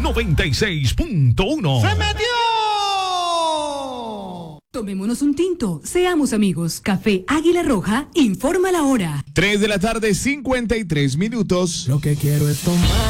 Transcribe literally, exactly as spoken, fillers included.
noventa y seis punto uno. ¡Se metió! Tomémonos un tinto, seamos amigos. Café Águila Roja, informa la hora. tres de la tarde, cincuenta y tres minutos. Lo que quiero es tomar.